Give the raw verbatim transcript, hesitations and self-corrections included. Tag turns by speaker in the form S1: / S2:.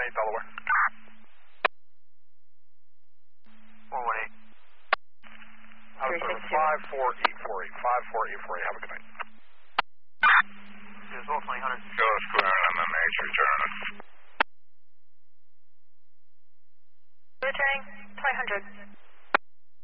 S1: eight, Delaware.
S2: four one eight.
S1: Out of service, five four eight four eight. five four eight four eight. Have a good night.
S2: Here's Wolf twenty hundred.
S3: Ghost clearing M M H returning.
S4: Returning, twenty hundred.